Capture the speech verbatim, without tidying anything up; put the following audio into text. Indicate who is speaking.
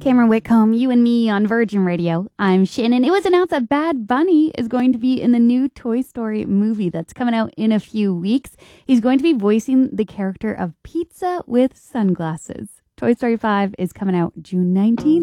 Speaker 1: Cameron Whitcomb, you and me on Virgin Radio. I'm Shannon. It was announced that Bad Bunny is going to be in the new Toy Story movie that's coming out in a few weeks. He's going to be voicing the character of Pizza with Sunglasses. Toy Story five is coming out June nineteenth.